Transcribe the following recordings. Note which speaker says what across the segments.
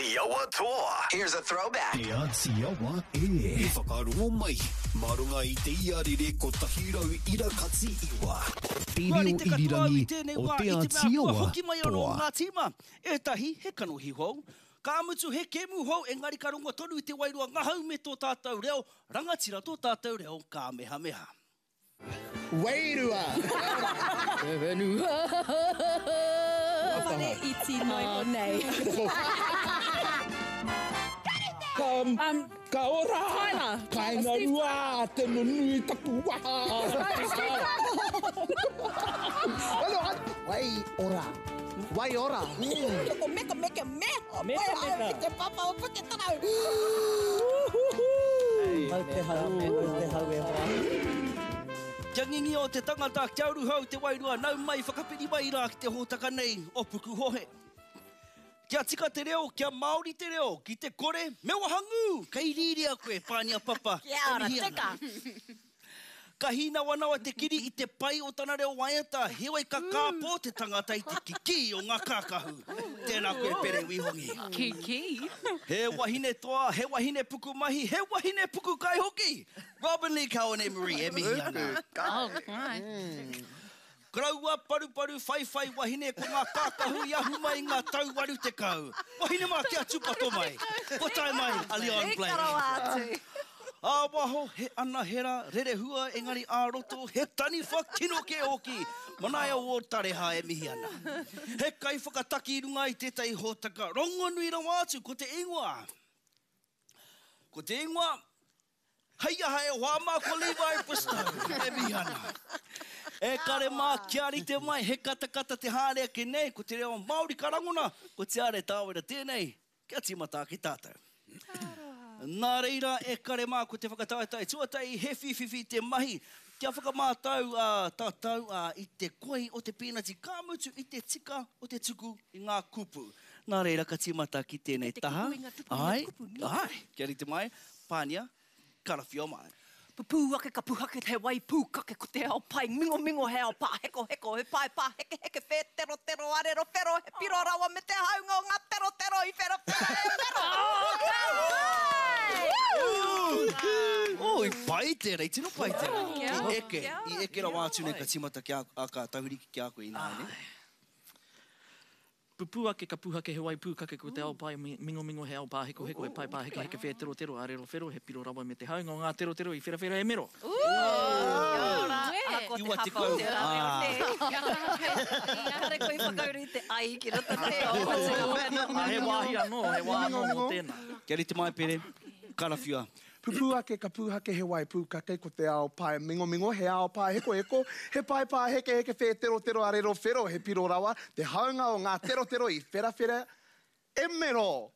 Speaker 1: Tiawa Toa. Here's a throwback.
Speaker 2: Ea tiawa e. Whakarongo mai. Marunga I te iarere ko tahirau ira katsi iwa. Te reo irirangi o te tiawa
Speaker 3: hoki mai anō
Speaker 2: toa.
Speaker 3: ngā tima. Etahi, he kanohi hou. Ka amutu he kemu hou, engari ka rongo tonu I te wairua ngahau me tō tātou reo. Rangatira tō tātou reo, ka meha meha.
Speaker 4: Wairua!
Speaker 5: Revenua! Whare iti noi o nei.
Speaker 4: Ka ora!
Speaker 5: Tyler!
Speaker 4: Kainga rua! Te nunui taku waha! Wai ora! Wai ora!
Speaker 5: Ko meka meka meka!
Speaker 4: Meka meka!
Speaker 5: Te papa o puke tarau!
Speaker 4: Mai te hau, mai te hau e hoa.
Speaker 3: Jangingi o te tangata kia uru hau te wairua nau mai whakapiri mai rā ki te hōtaka nei o puku hohe. Kia tika te reo, kia Māori te reo, ki te kore, mewa hangu, kei riria koe, pānia papa.
Speaker 5: Kia ora, teka!
Speaker 3: Ka hina wanawa te kiri I te pai o tana reo waiata, hewai ka kāpō te tangata I te kiki o ngā kākahu. Tēnā koe pere wihongi.
Speaker 5: Kiki!
Speaker 3: He wahine toa, he wahine puku mahi, he wahine puku kai hoki. Robin Lee Cowan Emery, e mihi ana.
Speaker 5: Oh, right.
Speaker 3: Kraua paru whai wahine ko ngā kākahu I ahu mai ngā tau waru te kau. Wahine mā kia tupato mai. Potai mai, a Leon
Speaker 5: E
Speaker 3: Blaine.
Speaker 5: karo atu.
Speaker 3: A waho, he ana hera, rere hua, engari āroto, he tani whakino ke oki. Manaia o tareha e mihi ana. He kai whakataki I runga I tētai hōtaka. Rongo nui rawa atu, ko te ingoa. Ko te ingoa, heia hae wāma ko Levi Bristow, e mihi ana. E kare mā kiari te mai, he katakata te hārea ke nei, ko te reo Māori karangona, ko te are tāwera tēnei, kia timata ki tātou. Nā reira e kare mā ko te whakatautai, tuatai he whiwhiwhi te mahi, kia whakamātau tātou I te koi o te pīnati, kā mutu I te tika o te tuku I ngā kupu. Nā reira ka timata ki tēnei taha. Ai, kia rite mai, pānia, karawhio mai.
Speaker 5: Pupu ake ka puhake te wai pūkake ko te ao pai mingo he ao pā heko he pai pā heke whē tero arero whero he piro rawa me te haunga o ngā tero I whero
Speaker 3: Oh, I pai tērei, tino pai tērei.
Speaker 5: Kia ora.
Speaker 3: I eke rawa atu nei ka timata ki a ka tahuriki ki a koe I nā ne.
Speaker 6: Pupuake ka puhake he wai pūkake ko te ao pai mingo he ao pā heko he pai pā heke whē tero arero whero he piro rawa me te haunga o ngā tero I whera e mero.
Speaker 5: Ako te
Speaker 3: Iwa te
Speaker 5: hapa
Speaker 3: kau.
Speaker 5: o te Kare koe whakauri te ai ki rata te o.
Speaker 6: He wāhi anō, he wā anō mō tēnā.
Speaker 3: Kia rite mai pere, karawhia.
Speaker 4: Pupuake ka puhake he wai pūkake ko te ao pai mingo he ao pai heko he pai pā heke whē tero arero whero he piro rawa te haunga o ngā tero I whera e mero.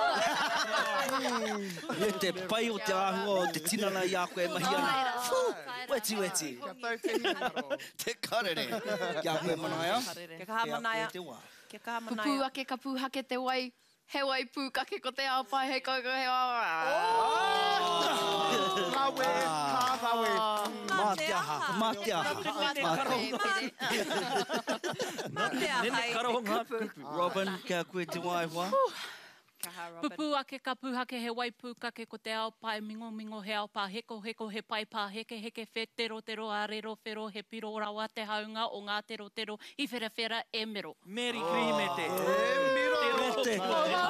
Speaker 3: Me te pai o te āhua o te tinana I a koe mahi ana. Weti.
Speaker 4: Kia tau te hinaro.
Speaker 3: Te karere. Kia koe manaia.
Speaker 5: Kia kaha manaia.
Speaker 3: Kia koe te wā.
Speaker 5: Kia kaha manaia.
Speaker 7: Pupuake ka puhake te wai, he wai pūkake ko te ao pai he koko he wā.
Speaker 4: Rawe, rawe.
Speaker 3: Mā te aha.
Speaker 6: Nene karo ngā kupu.
Speaker 3: Robin, kia koe te waiwa.
Speaker 8: Pupuake ka puhake he wai pūkake ko te ao pai mingo he ao pā heko he pai pā heke whē tero arero whero he piro rawa te haunga o ngā tero I whera e mero.
Speaker 6: Mary Krimete.
Speaker 3: Mete.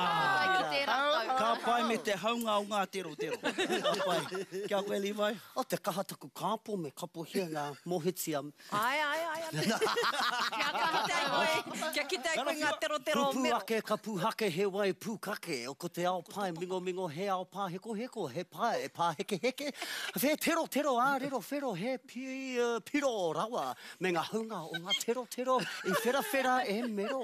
Speaker 3: Ka pai me te haunga o ngā tero. Ka pai. Kia koe Levi.
Speaker 9: O te kahataku kāpō me kapohia ngā mohitia.
Speaker 5: Ai. Kia kaha te ai koe. Kia ki te ai koe ngā tero o mero.
Speaker 9: Pupuake ka puhake he wai pūkake o ko te ao pai mingo he ao pā heko he pai e pā heke. Whē tero arero whero he piro rawa me ngā hunga o ngā tero I whera e mero.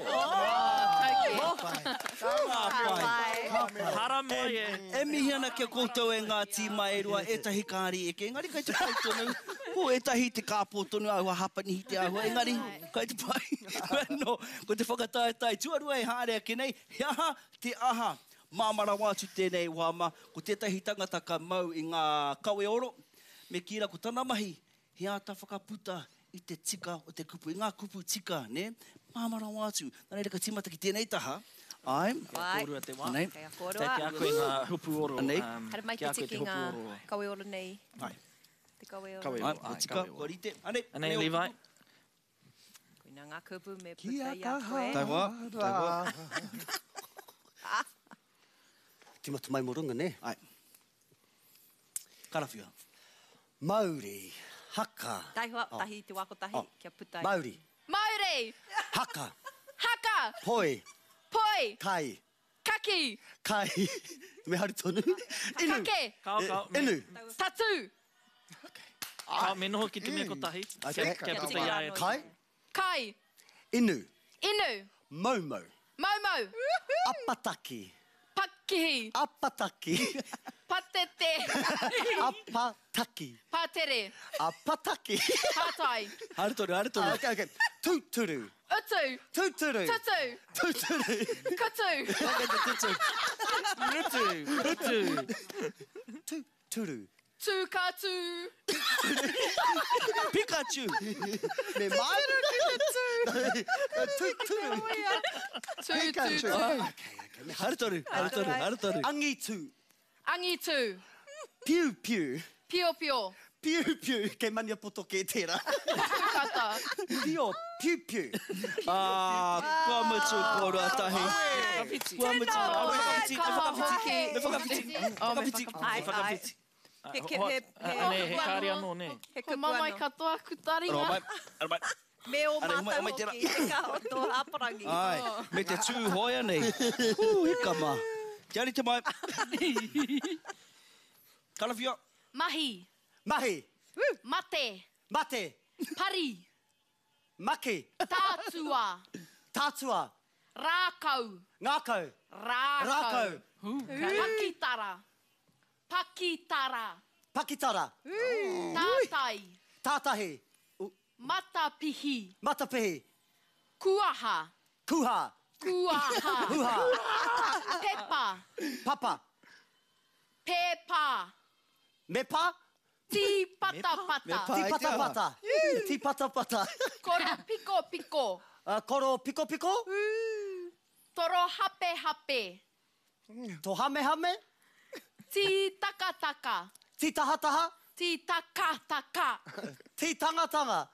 Speaker 6: Hara mai e.
Speaker 3: E mihi ana kia koutou e ngā tīma e rua, e tahi kāri eke. Engari kai te pai tonu. Ko e tahi te kāpō tonu ahua hapani te ahua. Engari, kai te pai. No, ko te whakataetai. Tuarua e hārea ke nei. Hiaha te aha. Māmara wātu tēnei wāma. Ko tētahi tangata ka mau I ngā kawe oro. Me kira ko tana mahi. He ata whakaputa I te tika o te kupu. I ngā kupu tika, ne? Māmara wātu. Nā reira ka timata ki tēnei taha. Ai.
Speaker 6: Kōrua te wā.
Speaker 3: Nei.
Speaker 5: Kei a
Speaker 6: Te
Speaker 5: kōrua.
Speaker 6: kia koe ngā hupu oro.
Speaker 3: Nei.
Speaker 5: Hara mai
Speaker 6: kia
Speaker 5: te
Speaker 6: koe
Speaker 5: tiki ngā
Speaker 6: hupu oro.
Speaker 5: kawe ora nei.
Speaker 3: Ai.
Speaker 5: Te kawe ora.
Speaker 6: Kawe
Speaker 3: Ai,
Speaker 6: oro.
Speaker 3: o tika, ko rite. Ane.
Speaker 6: Anei, Levi.
Speaker 5: Koina ngā kupu me
Speaker 4: Kia
Speaker 5: puta i a koe.
Speaker 3: Tai wā. Tai wā.
Speaker 9: Timata mai morunga, ne?
Speaker 3: Ai. Karawhia.
Speaker 9: Mauri, haka.
Speaker 5: Tai hoa, tahi te wako tahi. Kia puta i.
Speaker 9: Mauri,
Speaker 7: Māori.
Speaker 9: haka.
Speaker 7: Haka.
Speaker 9: Poi,
Speaker 7: Poi.
Speaker 9: kai.
Speaker 7: Kaki.
Speaker 9: Kai. Me hari tonu. Inu.
Speaker 7: Kake.
Speaker 6: Kao.
Speaker 9: Inu.
Speaker 7: Tatu.
Speaker 6: Kao me noho ki te mea kotahi.
Speaker 9: Okay.
Speaker 6: Kia puta i ae.
Speaker 9: Kai.
Speaker 7: Kai.
Speaker 9: Inu.
Speaker 7: Inu.
Speaker 9: Momo.
Speaker 7: Momo.
Speaker 9: Apataki.
Speaker 7: Pakihi.
Speaker 9: Apataki.
Speaker 7: Patete.
Speaker 9: Apataki.
Speaker 7: Patere.
Speaker 9: Apataki.
Speaker 7: Patai.
Speaker 3: Haritore.
Speaker 9: Okay. Tuturu.
Speaker 7: Utu.
Speaker 9: Tuturu.
Speaker 7: Tutu.
Speaker 9: Tuturu.
Speaker 7: Kutu.
Speaker 6: Utu.
Speaker 9: Tuturu.
Speaker 7: Tukatu.
Speaker 3: Pikachu.
Speaker 9: Me mai. Tuturu.
Speaker 7: Tutu.
Speaker 3: Haritore.
Speaker 9: Angitu.
Speaker 7: Angitu.
Speaker 9: Piu piu.
Speaker 7: Pio pio.
Speaker 9: Piu piu. Kei mania poto ke tērā.
Speaker 7: Tukata.
Speaker 9: Pio. Piu piu.
Speaker 3: Kua mutu kōrua tahi. Kua mutu.
Speaker 7: Kaha hoki.
Speaker 3: Me whakawhiti. Whakawhiti.
Speaker 5: He
Speaker 6: Kāre anō, ne?
Speaker 5: He
Speaker 7: Ko
Speaker 5: kupu
Speaker 7: mamai
Speaker 5: anō.
Speaker 7: katoa kutaringa.
Speaker 3: Aramai.
Speaker 5: Me o
Speaker 3: Ana,
Speaker 5: mātai
Speaker 3: mai te
Speaker 5: hoki. He ka o tō haparangi.
Speaker 3: Ai, me te tū hoia nei. Hika mā. Kia rite mai. Karawhia.
Speaker 7: Mahi.
Speaker 9: Mahi.
Speaker 7: Mate.
Speaker 9: Mate.
Speaker 7: Pari.
Speaker 9: Maki.
Speaker 7: Tātua.
Speaker 9: Tātua.
Speaker 7: Rākau.
Speaker 9: Ngākau.
Speaker 7: Rākau. Pakitara. Pakitara.
Speaker 9: Pakitara.
Speaker 7: Tātai.
Speaker 9: Tātahi.
Speaker 7: Matapihi.
Speaker 9: Matapihi.
Speaker 7: Kuaha.
Speaker 9: Kuha.
Speaker 7: Kuaha.
Speaker 9: Kuha.
Speaker 7: Pepa.
Speaker 9: Papa.
Speaker 7: Pepa.
Speaker 9: Mepa.
Speaker 7: Ti pata pata.
Speaker 9: Ti pata pata. Ti pata pata.
Speaker 7: Koro piko piko.
Speaker 9: Koro piko piko.
Speaker 7: Toro hape hape.
Speaker 9: To hame hame.
Speaker 7: Ti taka taka.
Speaker 9: Ti taha taha.
Speaker 7: Ti taka taka.
Speaker 9: Ti tanga tanga.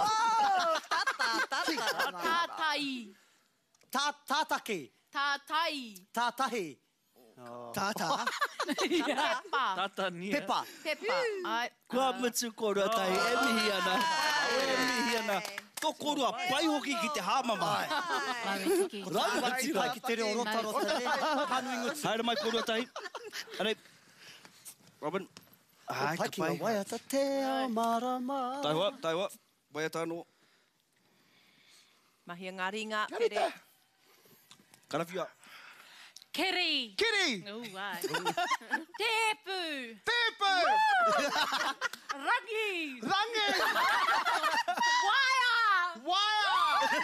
Speaker 7: Tātai.
Speaker 9: Tātaki.
Speaker 7: Tātai.
Speaker 9: Tātahi.
Speaker 3: Tata.
Speaker 7: Pepa.
Speaker 6: Tata nia.
Speaker 9: Pepa.
Speaker 7: Pepa. Ai.
Speaker 3: Kua mutu kōrua tahi. E mihi ana. E mihi ana. Tō kōrua pai hoki ki te hāmama.
Speaker 9: Rai pai ki te reo rota rota.
Speaker 3: Haere mai kōrua tahi. Anei. Robin. Ai, ka pai.
Speaker 9: Waiata te marama.
Speaker 3: Taiwa. Waiata anō.
Speaker 5: Mahi ngā ringa. Pere.
Speaker 3: Karawhia.
Speaker 8: Kiri.
Speaker 4: Kiri.
Speaker 8: Oh, ai. Tepu.
Speaker 4: Tepu.
Speaker 8: Rangi.
Speaker 4: Rangi.
Speaker 8: Waia.
Speaker 4: Waia.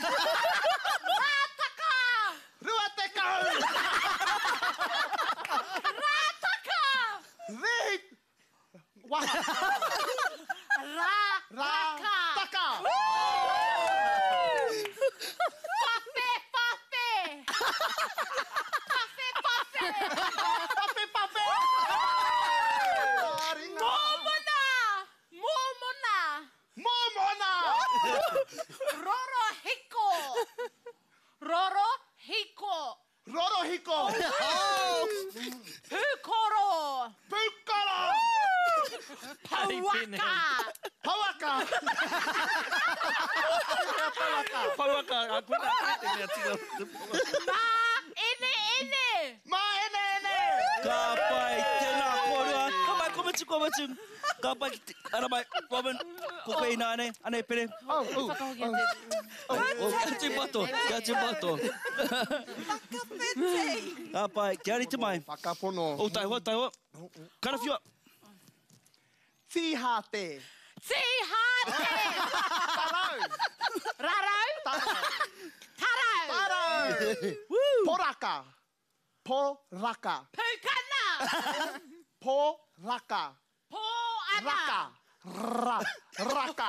Speaker 8: Rātaka.
Speaker 4: Ruateka.
Speaker 8: Rātaka.
Speaker 4: Rik. Waia.
Speaker 8: Rātaka.
Speaker 4: Taka.
Speaker 8: Pape, pape.
Speaker 4: Pape, pape.
Speaker 8: Momona. Momona.
Speaker 4: Momona.
Speaker 8: Roro hiko. Roro hiko.
Speaker 4: Roro hiko.
Speaker 8: Pukoro.
Speaker 4: Pukara.
Speaker 8: Pauaka.
Speaker 4: Hawaka.
Speaker 6: Pauaka. A kuna te mea tina.
Speaker 8: Ma ene.
Speaker 4: Ma ene.
Speaker 3: Ka pai tēnā kōrua. Ka pai kōmatu. Ka pai ki te... Ara mai, Robin. Ko koe ina ane. Ane pere. Kia te pato. Ka pai, kia rite mai.
Speaker 4: Whakapono.
Speaker 3: O, taiwa. Karawhia.
Speaker 4: Tihate. Tarau.
Speaker 8: Rarau. Tarau.
Speaker 4: Tarau. Poraka. Poraka.
Speaker 8: Pukana.
Speaker 4: Poraka.
Speaker 8: Poana.
Speaker 4: Raka.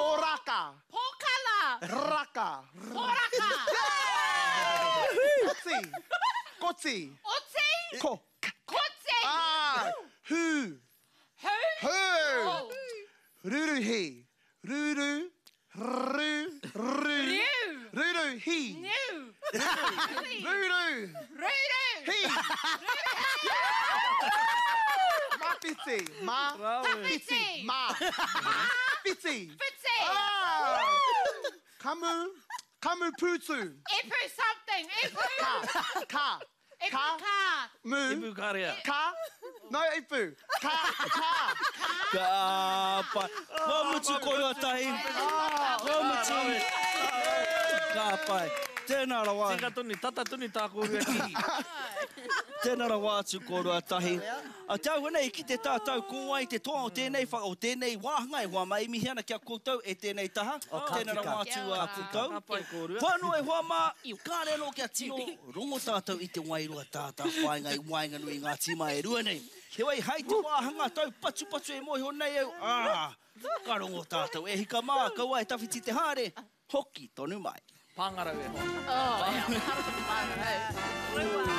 Speaker 4: Poraka.
Speaker 8: Pokala.
Speaker 4: Raka.
Speaker 8: Poraka.
Speaker 4: Si. Koti.
Speaker 8: Oti.
Speaker 4: Ko.
Speaker 8: Koti.
Speaker 4: Hu.
Speaker 8: Who?
Speaker 4: Hu. Ruruhi. Ruru. Ru. Ru. Ruruhi.
Speaker 8: New.
Speaker 4: Ruru.
Speaker 8: Rudu.
Speaker 4: He. Ma fiti. Ma.
Speaker 8: Fiti.
Speaker 4: Ma. Fiti.
Speaker 8: Fiti.
Speaker 4: Kamu. Kamu putu.
Speaker 8: Ipu something. Ipu.
Speaker 4: Ka.
Speaker 8: Ipu
Speaker 4: Ka.
Speaker 8: ka.
Speaker 4: Mu.
Speaker 6: Ipu karea.
Speaker 4: Ka. No ipu. Ka. Ka.
Speaker 3: Ka pai. Wa mutu koia tahi. Wa mutu. Ka pai. Tēnā rawa.
Speaker 6: Tika tuni, tata tuni tāko rua ki.
Speaker 3: Tēnā rawa atu kōrua tahi. A tau nei ki te tātou kōai te toa o tēnei whaka o tēnei wāhanga e hoa mai mihi ana kia koutou e tēnei taha. Tēnā rawa atu a koutou. Whānau e hoa mā, kā reno kia tino, rongo tātou i te wairua tātā whainga i wainga nui ngā tima e rua nei. He wai, hei te wāhanga tau patu e mohi honei au. Ka rongo tātou e hika mā, kaua e tawhiti te hāre, hoki tonu mai.
Speaker 6: Pāngara e hoa.
Speaker 7: Oh, yeah. Pāngara.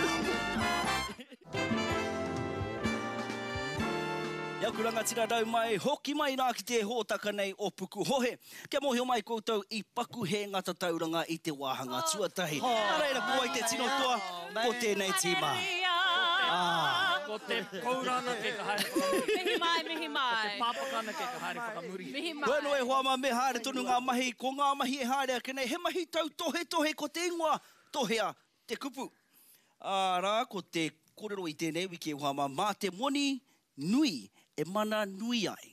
Speaker 3: Ia kuranga tira rau mai, hoki mai nā ki te hōtaka nei o puku hohe. Kia mohio mai koutou i paku he ngata tauranga i te wāhanga tuatahi. Nā reira kua i te tino toa, ko tēnei tīmā.
Speaker 6: Ko te kourana ke ka haere whakamuri.
Speaker 8: Mihi mai, mihi mai.
Speaker 6: Te pāpakana ke ka haere whakamuri.
Speaker 8: Mihi mai.
Speaker 3: Bueno e hoa mā me haere tonu ngā mahi, ko ngā mahi e haere a kenei, he mahi tau tohe ko te ingoa, tohea te kupu. Rā, ko te kōrero i tēnei wiki e hoa mā te moni nui, e mana nui ai.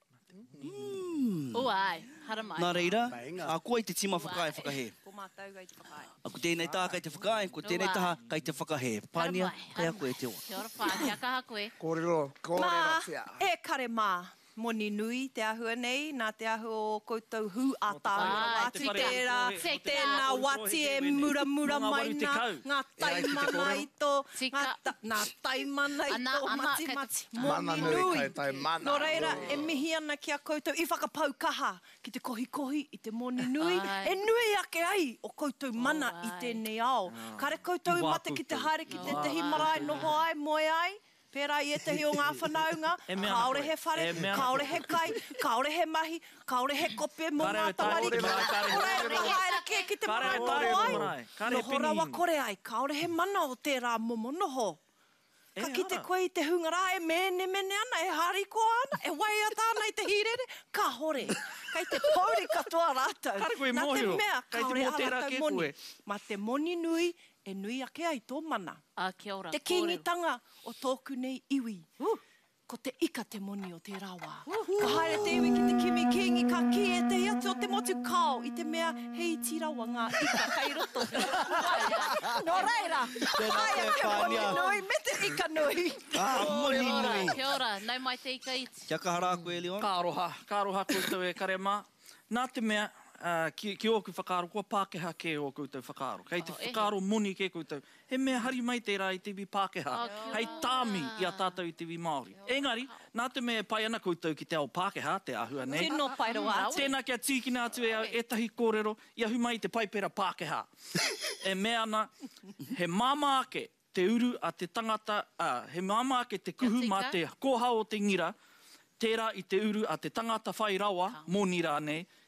Speaker 7: O ai, hara mai.
Speaker 3: Nā reira, a koa i te tima whakae whakahe.
Speaker 5: Ko mātou gai te whakae.
Speaker 3: A ko tēnei tā kai te whakae, ko tēnei taha kai te whakahe. Pānia, kai a koe te oa.
Speaker 7: Kia ora whā, kia kaha koe.
Speaker 4: Kōrero, kōrero tia.
Speaker 5: E kare mā, moni nui te ahua nei, nā te ahua o koutou hu a tāua wātu tērā, tēnā wati e mura mai nā, ngā taimana i tō, ngā taimana i tō, mati,
Speaker 4: Mana
Speaker 5: moni
Speaker 4: nui,
Speaker 5: nui.
Speaker 4: kai tai mana.
Speaker 5: Nō reira, e mihi ana ki a koutou i whakapau kaha ki te kohi i te moni nui. E nui ake ai o koutou mana i tēnei ao. Kare koutou mate ki te haere ki te tehi marae, noho ai, moe ai. Pērā i e tehi o ngā whanaunga, kaore he whare, kaore he kai, kaore he mahi, kaore he kope mō ngā tamari. Kore haere ki te marae noho ai. Noho rawa kore ai, kaore he mana o tērā momo noho. Ka ki te koe i te hungara, e mene ana, e hariko ana, e wai ata ana i te hirere, ka hore. Kai te pauri katoa rātou.
Speaker 6: Kare koe
Speaker 5: Nā te
Speaker 6: mohio,
Speaker 5: mea,
Speaker 6: kai te
Speaker 5: kaore
Speaker 6: mo tērā
Speaker 5: rātou
Speaker 6: ke
Speaker 5: moni.
Speaker 6: koe.
Speaker 5: Ma te moni nui, e nui ake ai tō mana.
Speaker 7: Kia ora,
Speaker 5: Te kingitanga o tōku nei iwi. Ko te ika te moni o te rawa. Ka haere te iwi ki te kimi kingi, ka ki e te hiatu o te motu kao, i te mea hei tirawa ngā ika kai roto. Nō reira, ai a te moni nui, me te ika nui.
Speaker 3: Moni nui.
Speaker 7: Kia ora, nau mai te ika iti.
Speaker 3: Kia kahara koe, Leon.
Speaker 6: Ka roha koutou e kare mā. Nā te mea, ki oku whakaaro, kua Pākehā ke o koutou whakaaro. Kei te whakaaro moni ke koutou. He mea hari mai tērā i te iwi Pākehā. Hei tāmi i a tātou i te iwi Māori. Engari, nā te mea pai ana koutou ki te ao Pākehā, te ahua nei.
Speaker 5: Tēnō pai rawa atu.
Speaker 6: Tēnā kia tīkina atu e tahi kōrero, i ahu mai te paipera Pākehā. E mea ana, he māma ake te uru a te tangata, he māma ake te kuhu mā te koha o te ngira, tērā i te uru a te tangata whai rawa, mō nira nei,